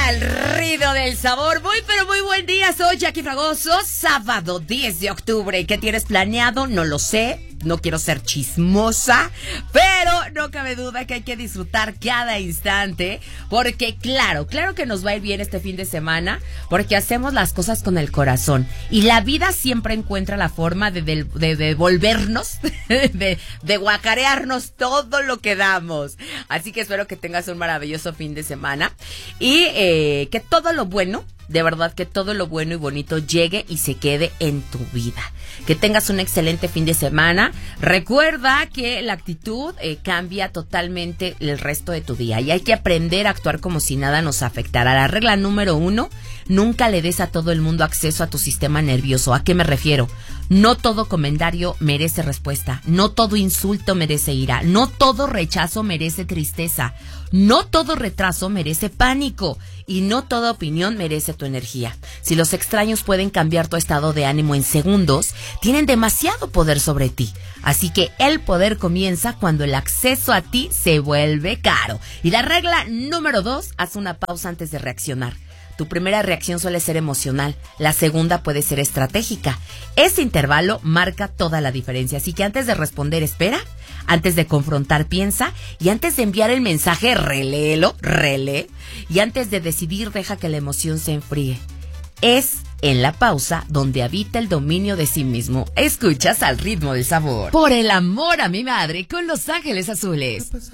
al ritmo del sabor. Muy, pero muy buen día. Soy Jackie Fragoso. Sábado 10 de octubre. ¿Qué tienes planeado? No lo sé. No quiero ser chismosa, pero no cabe duda que hay que disfrutar cada instante, porque claro que nos va a ir bien este fin de semana, porque hacemos las cosas con el corazón y la vida siempre encuentra la forma de devolvernos, de guacarearnos todo lo que damos. Así que espero que tengas un maravilloso fin de semana y que todo lo bueno, de verdad que todo lo bueno y bonito llegue y se quede en tu vida. Que tengas un excelente fin de semana. Recuerda que la actitud cambia totalmente el resto de tu día y hay que aprender a actuar como si nada nos afectara. La regla número 1, nunca le des a todo el mundo acceso a tu sistema nervioso. ¿A qué me refiero? No todo comentario merece respuesta, no todo insulto merece ira, no todo rechazo merece tristeza, no todo retraso merece pánico y no toda opinión merece tu energía. Si los extraños pueden cambiar tu estado de ánimo en segundos, tienen demasiado poder sobre ti. Así que el poder comienza cuando el acceso a ti se vuelve caro. Y la regla número 2, haz una pausa antes de reaccionar. Tu primera reacción suele ser emocional, la segunda puede ser estratégica. Ese intervalo marca toda la diferencia, así que antes de responder, espera, antes de confrontar, piensa, y antes de enviar el mensaje, relee, y antes de decidir, deja que la emoción se enfríe. Es en la pausa donde habita el dominio de sí mismo. Escuchas al ritmo del sabor. Por el amor a mi madre con Los Ángeles Azules.